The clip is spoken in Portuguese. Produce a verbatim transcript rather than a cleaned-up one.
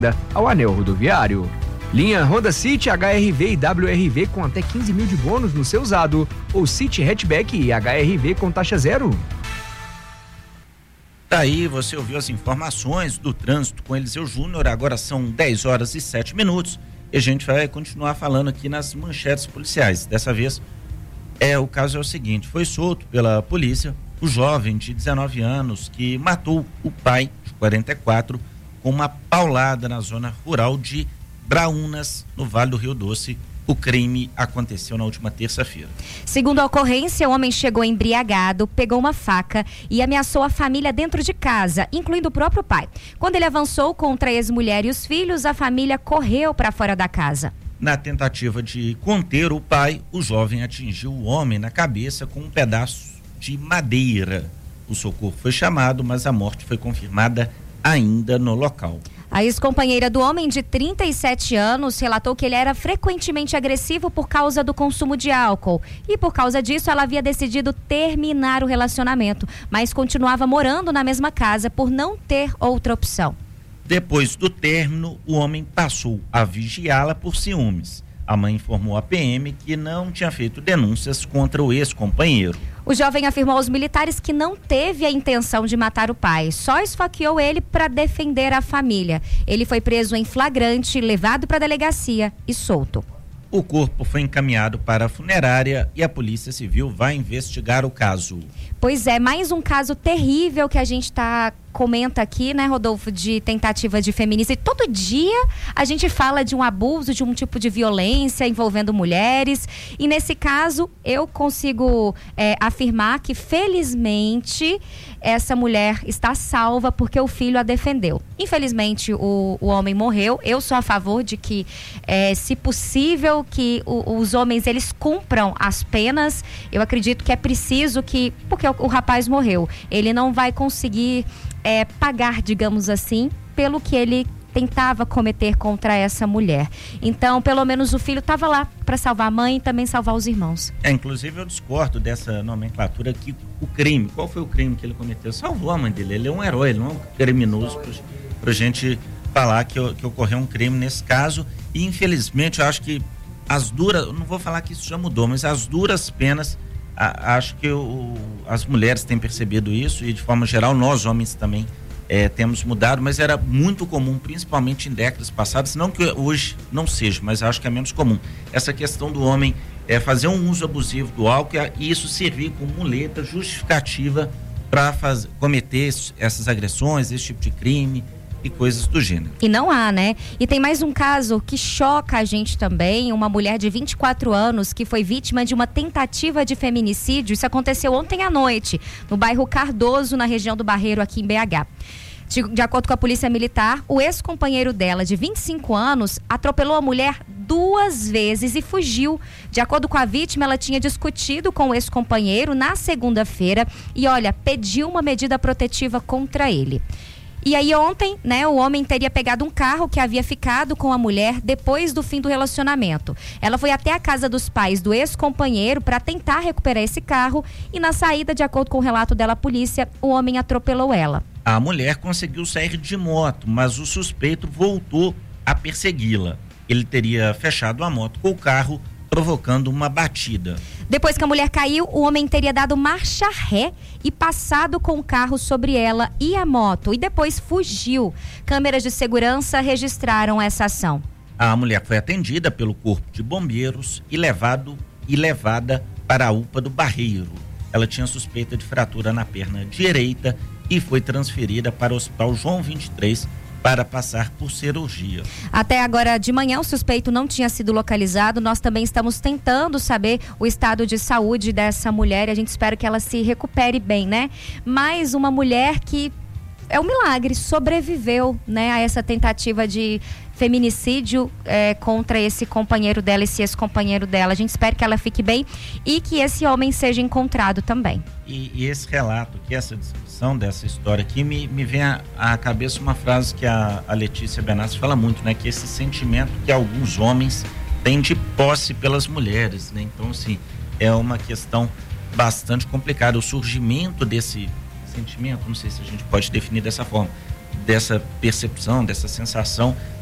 ao anel rodoviário. Linha Honda City H R V e W R V com até quinze mil de bônus no seu usado, ou City Hatchback e H R V com taxa zero. Daí você ouviu as informações do trânsito com Eliseu Júnior. Agora são dez horas e sete minutos e a gente vai continuar falando aqui nas manchetes policiais. Dessa vez, é, o caso é o seguinte: foi solto pela polícia o jovem de dezenove anos que matou o pai de quarenta e quatro com uma paulada na zona rural de Braunas, no Vale do Rio Doce. O crime aconteceu na última terça-feira. Segundo a ocorrência, o homem chegou embriagado, pegou uma faca e ameaçou a família dentro de casa, incluindo o próprio pai. Quando ele avançou contra a ex-mulher e os filhos, a família correu para fora da casa. Na tentativa de conter o pai, o jovem atingiu o homem na cabeça com um pedaço de madeira. O socorro foi chamado, mas a morte foi confirmada ainda no local. A ex-companheira do homem, de trinta e sete anos, relatou que ele era frequentemente agressivo por causa do consumo de álcool. E por causa disso, ela havia decidido terminar o relacionamento, mas continuava morando na mesma casa por não ter outra opção. Depois do término, o homem passou a vigiá-la por ciúmes. A mãe informou à P M que não tinha feito denúncias contra o ex-companheiro. O jovem afirmou aos militares que não teve a intenção de matar o pai, só esfaqueou ele para defender a família. Ele foi preso em flagrante, levado para a delegacia e solto. O corpo foi encaminhado para a funerária e a Polícia Civil vai investigar o caso. Pois é, mais um caso terrível que a gente tá, comenta aqui, né, Rodolfo, de tentativa de feminicídio. Todo dia a gente fala de um abuso, de um tipo de violência envolvendo mulheres. E nesse caso, eu consigo é, afirmar que, felizmente, essa mulher está salva porque o filho a defendeu. Infelizmente, o, o homem morreu. Eu sou a favor de que, é, se possível, que o, os homens, eles cumpram as penas. Eu acredito que é preciso que, porque o, o rapaz morreu, ele não vai conseguir é, pagar, digamos assim, pelo que ele tentava cometer contra essa mulher. Então, pelo menos o filho estava lá para salvar a mãe e também salvar os irmãos. É, inclusive eu discordo dessa nomenclatura que o crime, qual foi o crime que ele cometeu? Salvou a mãe dele, ele é um herói, ele não é um criminoso pra gente falar que, que ocorreu um crime nesse caso. E infelizmente eu acho que as duras, não vou falar que isso já mudou, mas as duras penas, a, acho que o, as mulheres têm percebido isso e de forma geral nós homens também É, temos mudado, mas era muito comum, principalmente em décadas passadas, não que hoje não seja, mas acho que é menos comum, essa questão do homem é, fazer um uso abusivo do álcool e isso servir como muleta justificativa para cometer essas agressões, esse tipo de crime e coisas do gênero. E não há, né? E tem mais um caso que choca a gente também, uma mulher de vinte e quatro anos que foi vítima de uma tentativa de feminicídio. Isso aconteceu ontem à noite, no bairro Cardoso, na região do Barreiro, aqui em B H. De, de acordo com a polícia militar, o ex-companheiro dela, de vinte e cinco anos, atropelou a mulher duas vezes e fugiu. De acordo com a vítima, ela tinha discutido com o ex-companheiro na segunda-feira e, olha, pediu uma medida protetiva contra ele. E aí ontem, né, o homem teria pegado um carro que havia ficado com a mulher depois do fim do relacionamento. Ela foi até a casa dos pais do ex-companheiro para tentar recuperar esse carro e na saída, de acordo com o relato dela à polícia, o homem atropelou ela. A mulher conseguiu sair de moto, mas o suspeito voltou a persegui-la. Ele teria fechado a moto com o carro, provocando uma batida. Depois que a mulher caiu, o homem teria dado marcha ré e passado com o carro sobre ela e a moto, e depois fugiu. Câmeras de segurança registraram essa ação. A mulher foi atendida pelo corpo de bombeiros e, levado, e levada para a U P A do Barreiro. Ela tinha suspeita de fratura na perna direita e foi transferida para o Hospital João vinte e três para passar por cirurgia. Até agora de manhã o suspeito não tinha sido localizado. Nós também estamos tentando saber o estado de saúde dessa mulher e a gente espera que ela se recupere bem, né? Mais uma mulher que é um milagre, sobreviveu, né, a essa tentativa de feminicídio é, contra esse companheiro dela, esse ex-companheiro dela. A gente espera que ela fique bem e que esse homem seja encontrado também. E, e esse relato, que essa descrição dessa história aqui, me, me vem à, à cabeça uma frase que a, a Letícia Benassi fala muito, né? Que esse sentimento que alguns homens têm de posse pelas mulheres, né? Então, assim, é uma questão bastante complicada. O surgimento desse sentimento, não sei se a gente pode definir dessa forma, dessa percepção, dessa sensação